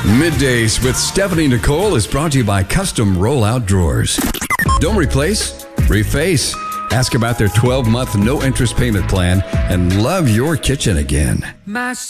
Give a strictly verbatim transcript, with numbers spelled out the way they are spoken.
Middays with Stephanie Nicole is brought to you by Custom Rollout Drawers. Don't replace, reface. Ask about their twelve-month no-interest payment plan and love your kitchen again. My